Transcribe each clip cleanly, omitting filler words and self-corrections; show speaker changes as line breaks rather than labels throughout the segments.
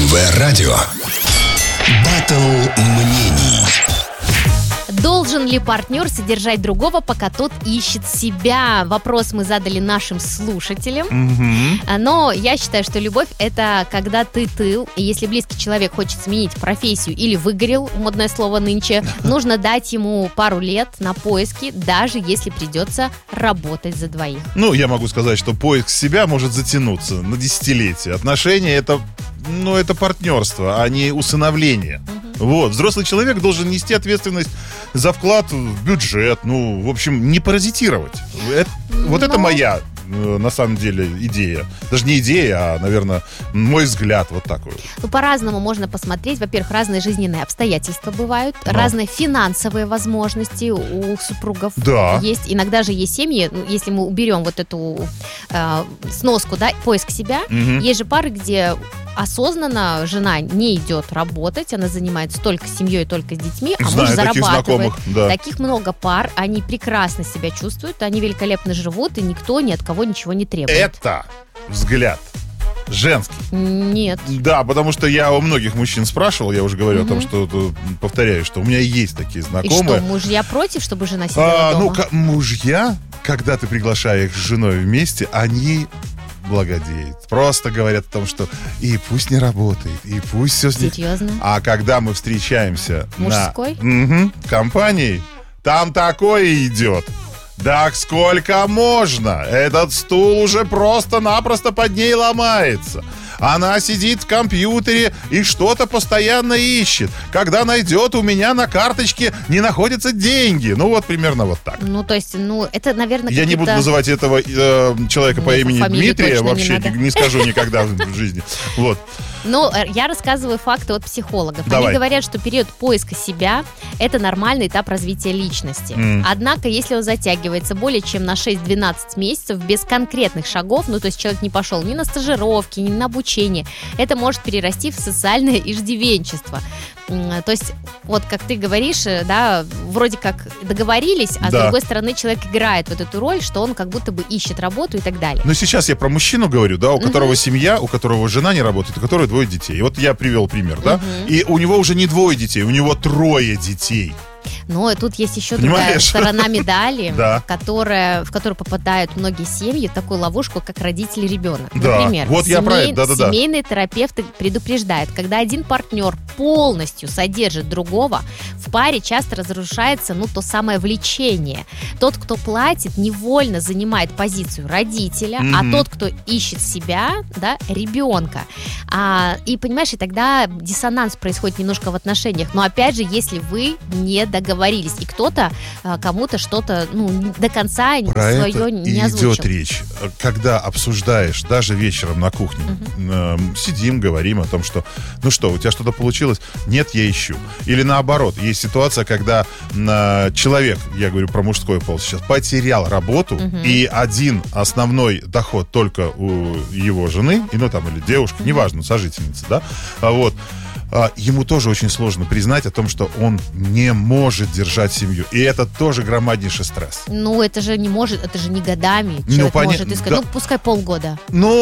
МВ-радио. Баттл мнений.
Должен ли партнер содержать другого, пока тот ищет себя? Вопрос мы задали нашим слушателям. Но я считаю, что любовь — это когда ты тыл. И если близкий человек хочет сменить профессию или выгорел, модное слово нынче, нужно дать ему пару лет на поиски, даже если придется работать за двоих.
Ну, я могу сказать, что поиск себя может затянуться на десятилетия. Отношения — это партнерство, а не усыновление. Вот, взрослый человек должен нести ответственность за вклад в бюджет, в общем, не паразитировать. Это моя, на самом деле, идея. Даже не идея, а, наверное, мой взгляд, вот такой.
По-разному можно посмотреть. Во-первых, разные жизненные обстоятельства бывают, разные финансовые возможности у супругов есть. Иногда же есть семьи, если мы уберем вот эту сноску, поиск себя, есть же пары, где осознанно жена не идет работать, она занимается только семьей, только с детьми, а муж зарабатывает. Таких много пар, они прекрасно себя чувствуют, они великолепно живут, и никто ни от кого ничего не требует.
Это взгляд женский.
Нет.
Да, потому что я у многих мужчин спрашивал, я уже говорю о том, что повторяю, что у меня есть такие знакомые.
И что, мужья против, чтобы жена сидела дома?
Мужья, когда ты приглашаешь их с женой вместе, они благодеют. Просто говорят о том, что и пусть не работает, и пусть все...
Серьезно?
А когда мы встречаемся
мужской?
Компанией, там такое идет. Так сколько можно? Этот стул уже просто-напросто под ней ломается. Она сидит в компьютере и что-то постоянно ищет. Когда найдет, у меня на карточке не находятся деньги. Примерно вот так.
То есть, это, наверное,
я не буду называть этого человека по имени Дмитрия. Вообще не скажу никогда в жизни. Вот.
Я рассказываю факты от психологов. Они говорят, что период поиска себя – это нормальный этап развития личности. Однако, если он затягивается более чем на 6-12 месяцев без конкретных шагов, то есть человек не пошел ни на стажировки, ни на обучение, это может перерасти в социальное иждивенчество. То есть, как ты говоришь, вроде как договорились, а с другой стороны человек играет вот эту роль, что он как будто бы ищет работу и так далее.
Но сейчас я про мужчину говорю, у которого семья, у которого жена не работает, у которого 2 детей. И вот я привел пример, и у него уже не 2 детей, у него 3 детей.
Но тут есть еще другая сторона медали, в которую попадают многие семьи, в такую ловушку, как родитель-ребенок. Например, семейные терапевты предупреждают, когда один партнер полностью содержит другого, в паре часто разрушается, то самое влечение. Тот, кто платит, невольно занимает позицию родителя, а тот, кто ищет себя, ребенка. И понимаешь, и тогда диссонанс происходит немножко в отношениях. Но опять же, если вы не договорились, и кто-то кому-то что-то до конца свое не озвучил.
Идет речь, когда обсуждаешь, даже вечером на кухне, сидим, говорим о том, что у тебя что-то получилось? Нет, я ищу. Или наоборот, есть ситуация, когда человек, я говорю про мужской пол сейчас, потерял работу, и один основной доход только у его жены, или девушки, неважно, сожительницы, ему тоже очень сложно признать о том, что он не может держать семью. И это тоже громаднейший стресс.
Это же не может, это же не годами. Человек может искать, пускай полгода.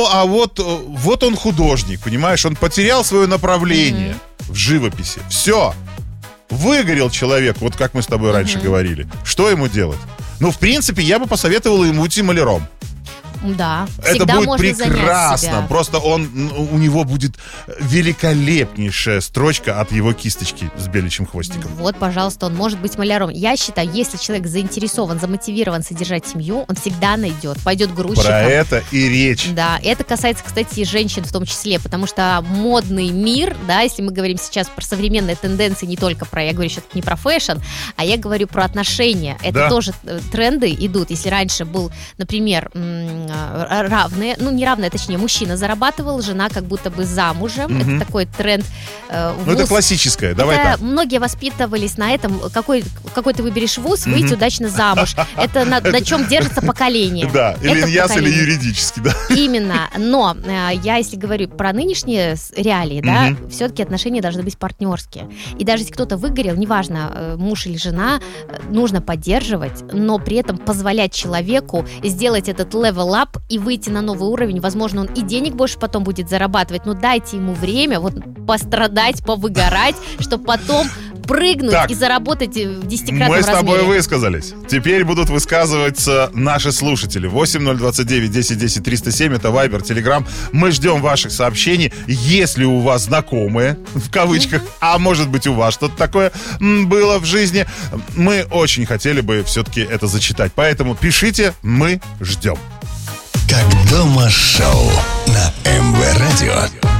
Вот он художник, понимаешь? Он потерял свое направление в живописи. Все. Выгорел человек, вот как мы с тобой раньше говорили. Что ему делать? В принципе, я бы посоветовал ему идти маляром.
Да,
это будет прекрасно. Просто у него будет великолепнейшая строчка от его кисточки с беличьим хвостиком.
Вот, пожалуйста, он может быть маляром. Я считаю, если человек заинтересован, замотивирован содержать семью, он всегда найдет, пойдет грузчиком.
Про это и речь.
Да, это касается, кстати, и женщин в том числе, потому что модный мир, если мы говорим сейчас про современные тенденции, не только я говорю сейчас не про фэшн, а я говорю про отношения. Это тоже тренды идут. Если раньше был, например, равные, не равные, точнее, мужчина зарабатывал, жена как будто бы замужем. Это такой тренд.
Это классическое, давай так.
Многие воспитывались на этом, какой ты выберешь вуз, выйти удачно замуж. Это на чем держится поколение.
Да, или иньяс, или юридически,
Именно, но я, если говорю про нынешние реалии, все-таки отношения должны быть партнерские. И даже если кто-то выгорел, неважно, муж или жена, нужно поддерживать, но при этом позволять человеку сделать этот level up и выйти на новый уровень. Возможно, он и денег больше потом будет зарабатывать, но дайте ему время вот пострадать, повыгорать, чтобы потом прыгнуть и заработать в 10-кратном размере.
Мы с тобой высказались. Теперь будут высказываться наши слушатели. 8029 1010 307, это Viber, Telegram. Мы ждем ваших сообщений. Если у вас знакомые, в кавычках, а может быть у вас что-то такое было в жизни, мы очень хотели бы все-таки это зачитать. Поэтому пишите, мы ждем.
Как дома шоу на МВ Радио.